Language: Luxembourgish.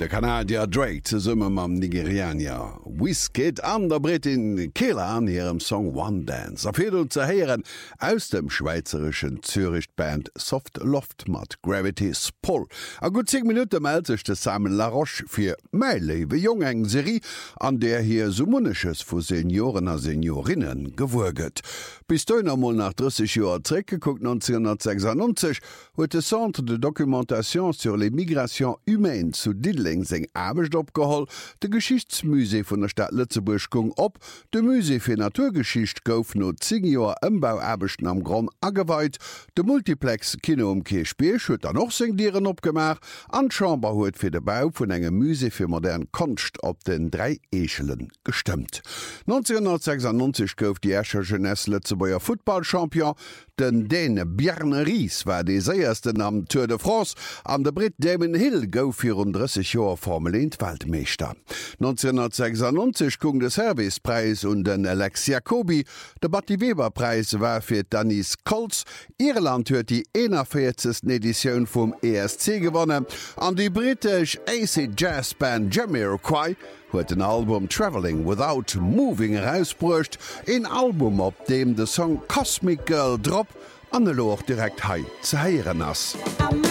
Der Kanadier Drake ze summe mam Nigerianier Wizkid an der Britin Killer an ihrem Song One Dance. Afir ze heieren aus dem schweizerischen Zürichband Soft Loft mat Gravity Spall. A gut 10 Minuten meldt sich de Simon Laroche fir Meilewe Jung eng Serie, an der hier Summonisches vu Senioren a Seniorinnen gewurget. Bis dënnermol nach 30 Joer zréckgeguckt 1996 huet de Centre de Documentation sur les Migrations Humaines zu Diddling seg Abecht opgeholl, de Geschichtsmusee vun der Stadt Lützeburg gung op, de Musee fir Naturgeschicht gouf no 10 Joer Ëmbauabechten am Grand ageweit, de Multiplex Kino um Keespeech huet an noch seng Dieren opgemach, an Chamber huet fir de Bau vun engem Musee fir modern Konst op den 3 Echelen gestimmt. 1996 gouf die Äscher Jeunesse Lützeburger Footballchampion, den Däne Bjarne Ries war de séiersten am Tour de France, an der Brit Damon Hill gouf 34 Joer Formel 1 Weltmeester. 1996 gung de Servicepreis und den Alex Jacobi, de Batti Weber-Preis war fir Dennis Colts, Irland huet die 41. Edition vum ESC gewonnen, an die britisch Acid Jazzband Jamiroquai huet ein Album Traveling Without Moving herausbrucht, ein Album op dem de Song Cosmic Girl Drop an de Loch direkt hei ze heieren ass.